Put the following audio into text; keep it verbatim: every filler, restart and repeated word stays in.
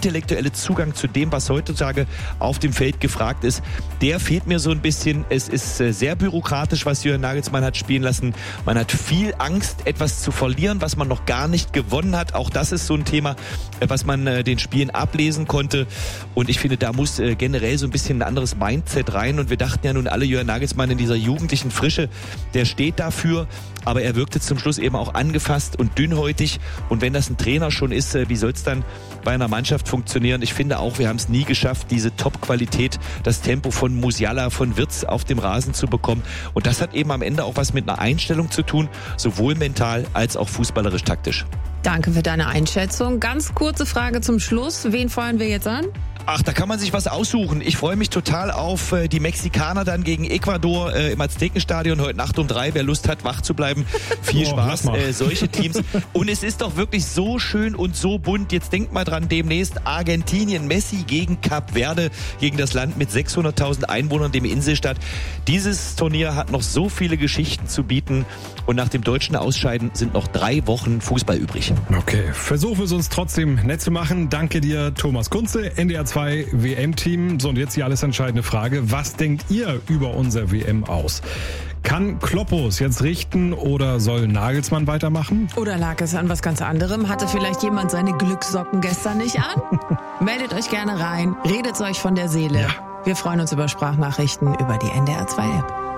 intellektuelle Zugang zu dem, was heutzutage auf dem Feld gefragt ist, der fehlt mir so ein bisschen. Es ist sehr bürokratisch, was Julian Nagelsmann hat spielen lassen. Man hat viel Angst, etwas zu verlieren, was man noch gar nicht gewonnen hat. Auch das ist so ein Thema, was man den Spielen ablesen konnte. Und ich finde, da muss generell so ein bisschen ein anderes Mindset rein. Und wir dachten ja nun alle, Julian Nagelsmann in dieser jugendlichen Frische, der steht dafür. Aber er wirkte zum Schluss eben auch angefasst und dünnhäutig. Und wenn das ein Trainer schon ist, wie soll es dann bei einer Mannschaft funktionieren? Ich finde auch, wir haben es nie geschafft, diese Top-Qualität, das Tempo von Musiala, von Wirtz auf dem Rasen zu bekommen. Und das hat eben am Ende auch was mit einer Einstellung zu tun, sowohl mental als auch fußballerisch-taktisch. Danke für deine Einschätzung. Ganz kurze Frage zum Schluss. Wen feuern wir jetzt an? Ach, da kann man sich was aussuchen. Ich freue mich total auf äh, die Mexikaner dann gegen Ecuador äh, im Aztekenstadion heute Nacht um drei. Wer Lust hat, wach zu bleiben, viel oh, Spaß. Äh, solche Teams. Und es ist doch wirklich so schön und so bunt. Jetzt denkt mal dran, demnächst Argentinien, Messi gegen Kap Verde, gegen das Land mit sechshunderttausend Einwohnern, dem Inselstaat. Dieses Turnier hat noch so viele Geschichten zu bieten. Und nach dem deutschen Ausscheiden sind noch drei Wochen Fußball übrig. Okay, versuchen wir es uns trotzdem nett zu machen. Danke dir, Thomas Kunze, N D R zwei W M-Team. So, und jetzt die alles entscheidende Frage. Was denkt ihr über unser W M aus? Kann Kloppos jetzt richten oder soll Nagelsmann weitermachen? Oder lag es an was ganz anderem? Hatte vielleicht jemand seine Glückssocken gestern nicht an? Meldet euch gerne rein, redet euch von der Seele. Ja. Wir freuen uns über Sprachnachrichten über die N D R zwei App.